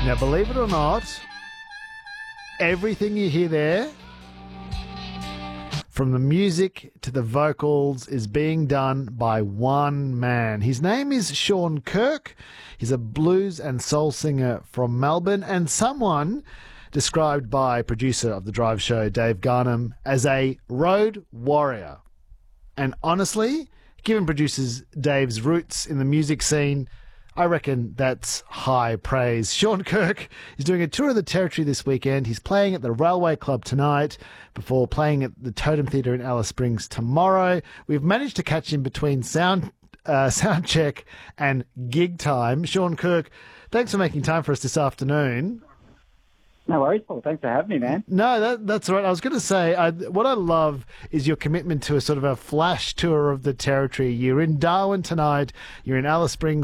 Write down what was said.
Now, believe it or not, everything you hear there, from the music to the vocals, is being done by one man. His name is Sean Kirk. He's a blues and soul singer from Melbourne, and someone described by producer of The Drive Show, Dave Garnham, as a road warrior. And honestly, given producers Dave's roots in the music scene, I reckon that's high praise. Sean Kirk is doing a tour of the Territory this weekend. He's playing at the Railway Club tonight before playing at the Totem Theatre in Alice Springs tomorrow. We've managed to catch him between sound check and gig time. Sean Kirk, thanks for making time for us this afternoon. No worries, Paul. Thanks for having me, man. No, that's all right. I was going to say, what I love is your commitment to a sort of a flash tour of the Territory. You're in Darwin tonight. You're in Alice Springs